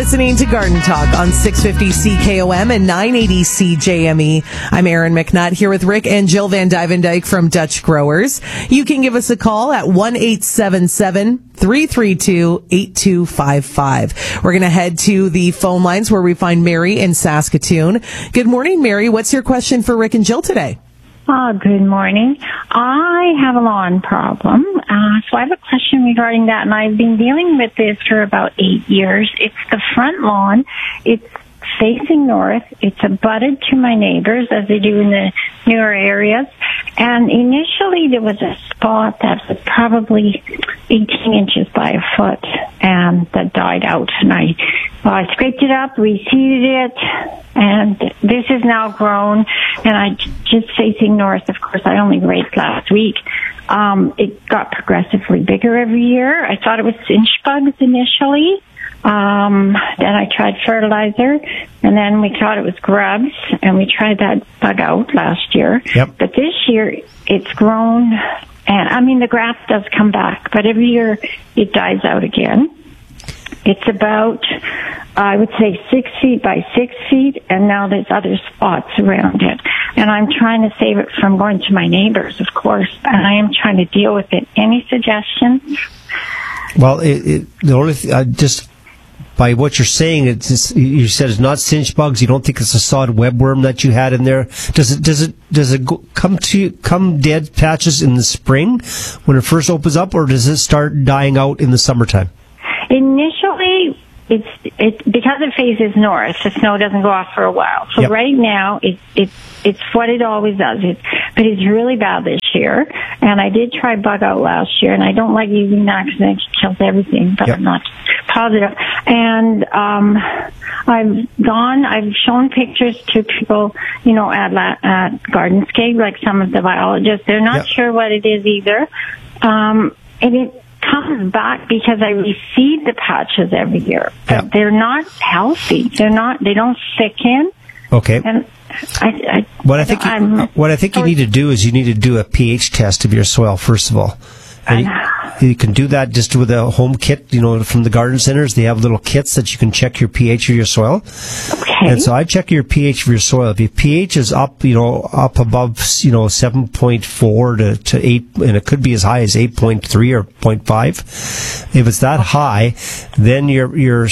listening to Garden Talk on 650 CKOM and 980 CJME. I'm Erin McNutt here with Rick and Jill Van Dyvendijk from Dutch Growers. You can give us a call at 1-877-332-8255. We're going to head to the phone lines where we find Mary in Saskatoon. Good morning, Mary. What's your question for Rick and Jill today? Good morning. I have a lawn problem, so I have a question regarding that, and I've been dealing with this for about 8 years. It's the front lawn. It's facing north. It's abutted to my neighbors, as they do in the newer areas. And initially, there was a spot that was probably 18 inches by a foot, and that died out. And I scraped it up, reseeded it, and this is now grown. And I just facing north. Of course, I only raked last week. It got progressively bigger every year. I thought it was cinch bugs initially. Then I tried fertilizer, and then we thought it was grubs, and we tried that bug out last year. Yep. But this year, it's grown, and I mean, the grass does come back, but every year it dies out again. It's about, I would say, 6 feet by 6 feet, and now there's other spots around it. And I'm trying to save it from going to my neighbors, of course, and I am trying to deal with it. Any suggestions? Well, the only just by what you're saying, you said it's not cinch bugs. You don't think it's a sod webworm that you had in there. Does it come dead patches in the spring when it first opens up, or does it start dying out in the summertime? Initially, it's because it faces north. The snow doesn't go off for a while. So Yep. Right now, it's what it always does. But it's really bad this year. And I did try bug out last year, and I don't like using that because it kills everything. But Yep. I'm not positive. And I've shown pictures to people, at Gardenscape, like some of the biologists. They're not Yep. sure what it is either. And it comes back because I reseed the patches every year, but Yeah. they're not healthy. They don't thicken. Okay. And What I think you need to do is you need to do a pH test of your soil first of all. And you can do that just with a home kit, from the garden centers. They have little kits that you can check your pH of your soil. Okay. And so I check your pH of your soil. If your pH is up, up above, 7.4 to 8, and it could be as high as 8.3 or 0.5. If it's that high, then your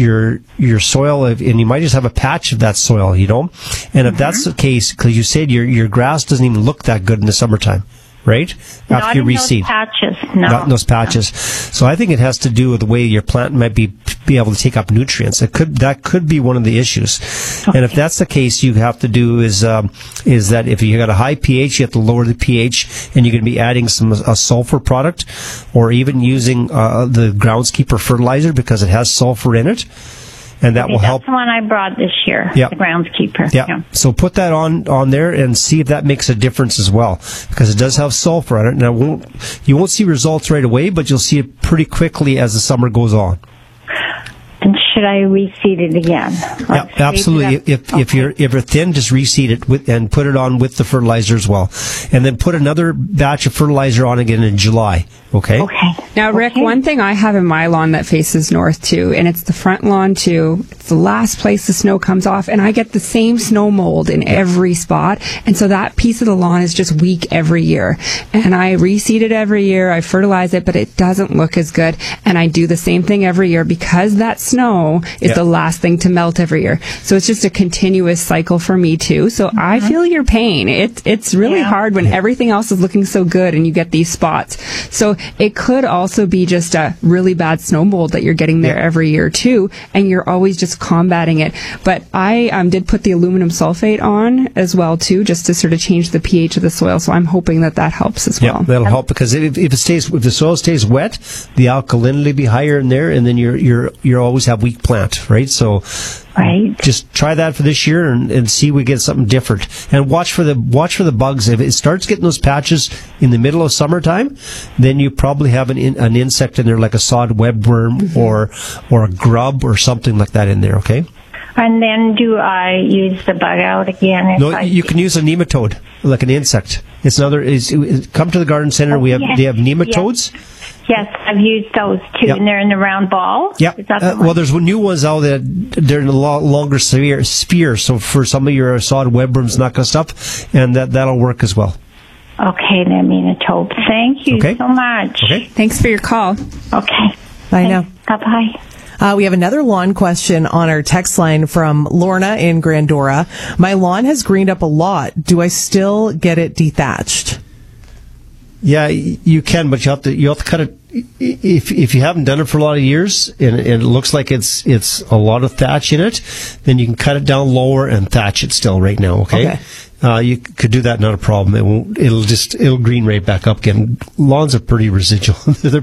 soil, and you might just have a patch of that soil, And if that's the case, because you said your grass doesn't even look that good in the summertime. Right? Not After you in reseed. those patches, no. Not in those patches. So I think it has to do with the way your plant might be able to take up nutrients. That could be one of the issues. Okay. And if that's the case, you have to do is that if you got a high pH, you have to lower the pH, and you're going to be adding a sulfur product, or even using the groundskeeper fertilizer because it has sulfur in it. And that will help. That's the one I brought this year, Yeah. the groundskeeper. Yeah. So put that on there and see if that makes a difference as well, because it does have sulfur on it. Now, you won't see results right away, but you'll see it pretty quickly as the summer goes on. And should I reseed it again? Yeah, absolutely. If you're thin, just reseed it and put it on with the fertilizer as well, and then put another batch of fertilizer on again in July. Okay. Now, Rick, one thing I have in my lawn that faces north too, and it's the front lawn too. It's the last place the snow comes off, and I get the same snow mold in every spot, and so that piece of the lawn is just weak every year. And I reseed it every year, I fertilize it, but it doesn't look as good. And I do the same thing every year because that snow is the last thing to melt every year. So it's just a continuous cycle for me too. So I feel your pain. It's really hard when everything else is looking so good and you get these spots. So it could also be just a really bad snow mold that you're getting there every year too, and you're always just combating it. But I did put the aluminum sulfate on as well too, just to sort of change the pH of the soil. So I'm hoping that helps as well. Yeah, that'll help, because if the soil stays wet, the alkalinity will be higher in there, and then you always have weak plant, right? So just try that for this year and see if we get something different. And watch for the bugs. If it starts getting those patches in the middle of summertime, then you probably have an insect in there, like a sod webworm or a grub or something like that in there. Okay. And then do I use the bug out again? No, you can use a nematode, like an insect. It's another. Come to the garden center. They have nematodes. Yes, I've used those too, and they're in the round ball. Yep. Is that the one? Well, there's new ones out that they're in a longer sphere. So for some of your sod webworms and that kind of stuff, and that'll work as well. Okay, then, Manitoba. Thank you so much. Okay. Thanks for your call. Okay. Bye now. Bye-bye. We have another lawn question on our text line from Lorna in Grandora. My lawn has greened up a lot. Do I still get it dethatched? Yeah, you can, but you have to cut it. If you haven't done it for a lot of years and it looks like it's a lot of thatch in it, then you can cut it down lower and thatch it still right now. Okay. You could do that, not a problem. It'll green right back up again. Lawns are pretty residual.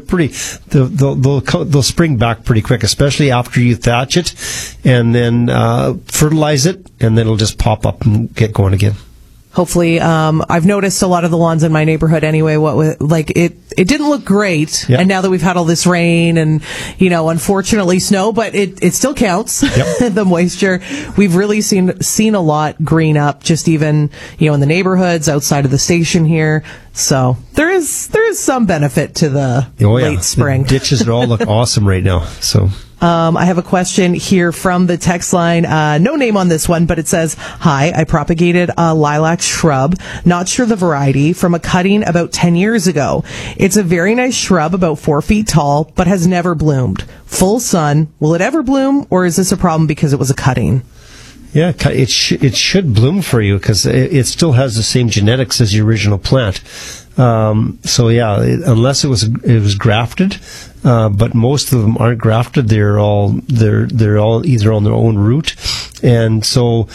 They'll spring back pretty quick, especially after you thatch it and then fertilize it, and then it'll just pop up and get going again. Hopefully, I've noticed a lot of the lawns in my neighborhood anyway, it didn't look great. Yep. And now that we've had all this rain and, unfortunately snow, but it still counts. Yep. The moisture. We've really seen a lot green up, just even, in the neighborhoods outside of the station here. So there is some benefit to the late spring. The ditches all look awesome right now. So. I have a question here from the text line. No name on this one, but it says, "Hi, I propagated a lilac shrub, not sure the variety, from a cutting about 10 years ago. It's a very nice shrub, about 4 feet tall, but has never bloomed. Full sun. Will it ever bloom, or is this a problem because it was a cutting?" Yeah, it should bloom for you because it still has the same genetics as the original plant. Unless it was grafted, but most of them aren't grafted. They're all either on their own root, and so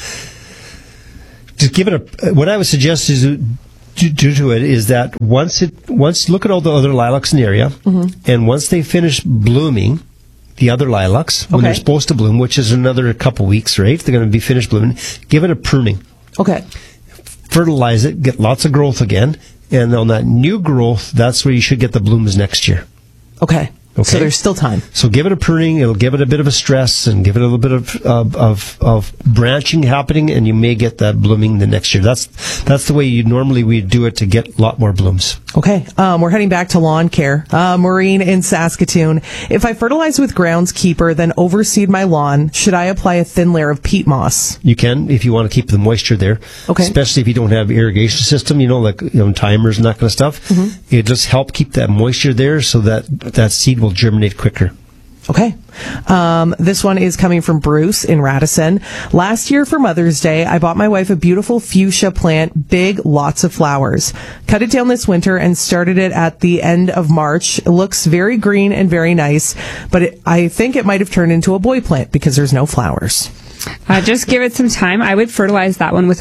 just give it what I would suggest is due to it is that once look at all the other lilacs in the area, and once they finish blooming, the other lilacs, when they're supposed to bloom, which is another couple weeks, right? They're going to be finished blooming. Give it a pruning. Okay. Fertilize it, get lots of growth again, and on that new growth, that's where you should get the blooms next year. Okay. So there's still time. So give it a pruning. It'll give it a bit of a stress and give it a little bit of branching happening, and you may get that blooming the next year. That's the way we'd do it to get a lot more blooms. Okay. We're heading back to lawn care. Maureen in Saskatoon. If I fertilize with groundskeeper, then overseed my lawn, should I apply a thin layer of peat moss? You can, if you want to keep the moisture there. Okay. Especially if you don't have irrigation system, timers and that kind of stuff. It just help keep that moisture there so that seed will germinate quicker. Okay. This one is coming from Bruce in Radisson. Last year for Mother's Day, I bought my wife a beautiful fuchsia plant, big, lots of flowers. Cut it down this winter and started it at the end of March. It looks very green and very nice, but I think it might have turned into a boy plant because there's no flowers. Just give it some time. I would fertilize that one with a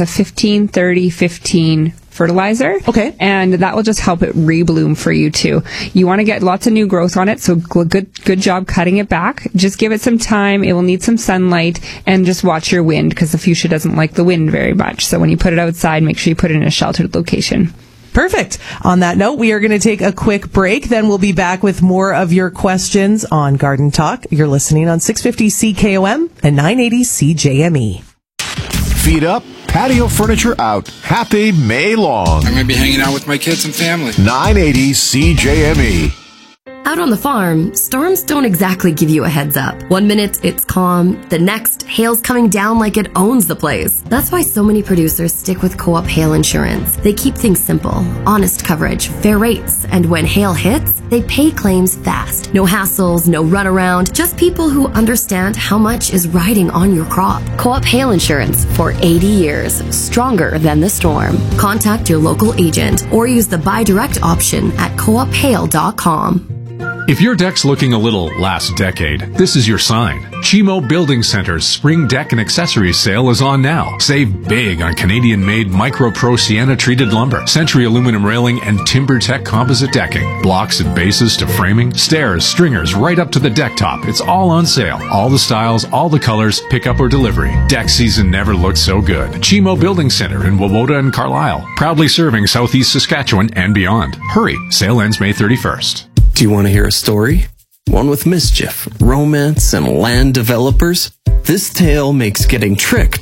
15-30-15 fertilizer. Okay. And that will just help it rebloom for you too. You want to get lots of new growth on it, so good job cutting it back. Just give it some time. It will need some sunlight, and just watch your wind because the fuchsia doesn't like the wind very much. So when you put it outside, make sure you put it in a sheltered location. Perfect. On that note, we are going to take a quick break. Then we'll be back with more of your questions on Garden Talk. You're listening on 650 CKOM and 980 CJME. Feet up, patio furniture out. Happy May long. I'm going to be hanging out with my kids and family. 980 CJME. Out on the farm, storms don't exactly give you a heads up. 1 minute, it's calm. The next, hail's coming down like it owns the place. That's why so many producers stick with Co-op Hail Insurance. They keep things simple, honest coverage, fair rates, and when hail hits, they pay claims fast. No hassles, no runaround, just people who understand how much is riding on your crop. Co-op Hail Insurance for 80 years, stronger than the storm. Contact your local agent or use the buy direct option at coophail.com. If your deck's looking a little last decade, this is your sign. Chimo Building Center's Spring Deck and Accessories sale is on now. Save big on Canadian-made Micro Pro Sienna treated lumber, Century aluminum railing, and TimberTech composite decking. Blocks and bases to framing, stairs, stringers, right up to the deck top. It's all on sale. All the styles, all the colors, pickup or delivery. Deck season never looked so good. Chimo Building Center in Wawota and Carlisle. Proudly serving Southeast Saskatchewan and beyond. Hurry, sale ends May 31st. Do you want to hear a story? One with mischief, romance, and land developers? This tale makes getting tricked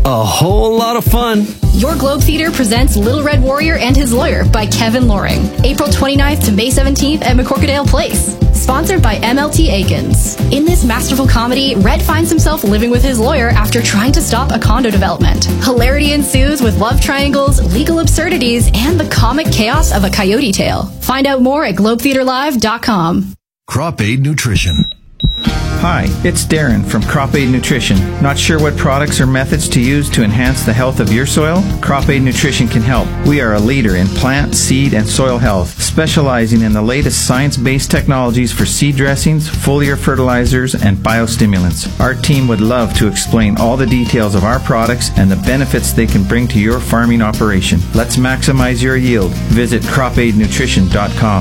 A whole lot of fun. Your Globe Theater presents Little Red Warrior and His Lawyer by Kevin Loring. April 29th to May 17th at McCorkadale Place. Sponsored by MLT Aikens. In this masterful comedy, Red finds himself living with his lawyer after trying to stop a condo development. Hilarity ensues with love triangles, legal absurdities, and the comic chaos of a coyote tale. Find out more at globetheaterlive.com. Crop Aid Nutrition. Hi, it's Darren from Crop Aid Nutrition. Not sure what products or methods to use to enhance the health of your soil? Crop Aid Nutrition can help. We are a leader in plant, seed, and soil health, specializing in the latest science-based technologies for seed dressings, foliar fertilizers, and biostimulants. Our team would love to explain all the details of our products and the benefits they can bring to your farming operation. Let's maximize your yield. Visit cropaidnutrition.com.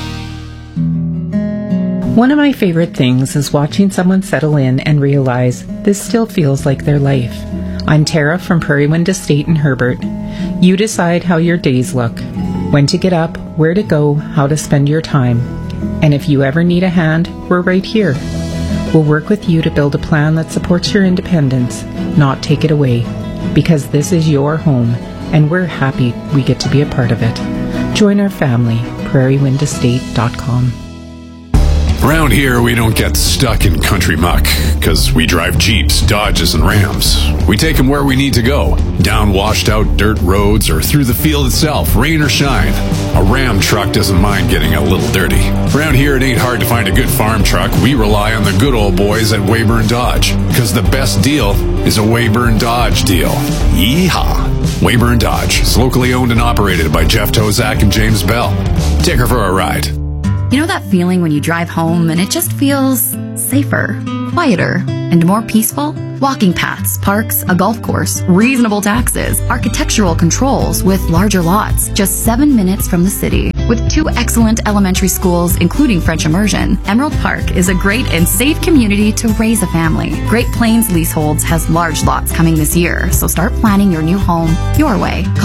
One of my favorite things is watching someone settle in and realize this still feels like their life. I'm Tara from Prairie Wind Estate in Herbert. You decide how your days look, when to get up, where to go, how to spend your time. And if you ever need a hand, we're right here. We'll work with you to build a plan that supports your independence, not take it away. Because this is your home, and we're happy we get to be a part of it. Join our family, prairiewindestate.com. Around here, we don't get stuck in country muck, because we drive Jeeps, Dodges, and Rams. We take them where we need to go, down washed-out dirt roads or through the field itself, rain or shine. A Ram truck doesn't mind getting a little dirty. Around here, it ain't hard to find a good farm truck. We rely on the good old boys at Weyburn Dodge, because the best deal is a Weyburn Dodge deal. Yeehaw! Weyburn Dodge is locally owned and operated by Jeff Tozak and James Bell. Take her for a ride. You know that feeling when you drive home and it just feels safer, quieter, and more peaceful? Walking paths, parks, a golf course, reasonable taxes, architectural controls with larger lots, just 7 minutes from the city. With 2 excellent elementary schools, including French immersion, Emerald Park is a great and safe community to raise a family. Great Plains Leaseholds has large lots coming this year, so start planning your new home your way. Call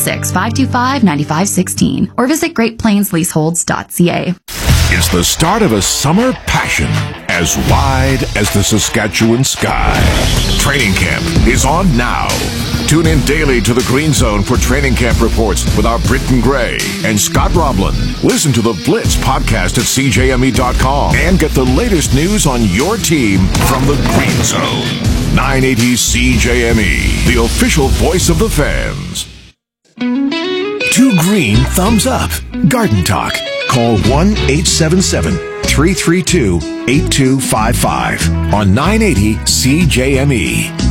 306-525-9516 or visit greatplainsleaseholds.ca. It's the start of a summer passion as wide as the Saskatchewan sky. Training camp is on now. Tune in daily to the Green Zone for training camp reports with our Britton Gray and Scott Roblin. Listen to the Blitz podcast at CJME.com and get the latest news on your team from the Green Zone. 980 CJME, the official voice of the fans. 2 green thumbs up. Garden Talk. Call 1-877-332-8255 on 980 CJME.